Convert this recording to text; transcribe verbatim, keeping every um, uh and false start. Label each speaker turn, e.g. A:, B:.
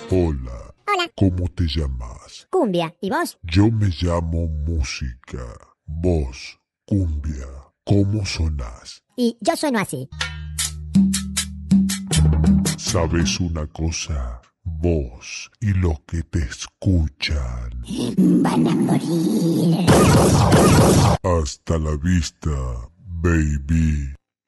A: Hola.
B: Hola.
A: ¿Cómo te llamas?
B: Cumbia. ¿Y vos?
A: Yo me llamo Música. Vos, Cumbia. ¿Cómo sonás?
B: Y yo sueno así.
A: ¿Sabes una cosa? Vos y los que te escuchan
B: Van a morir.
A: hasta la vista, baby.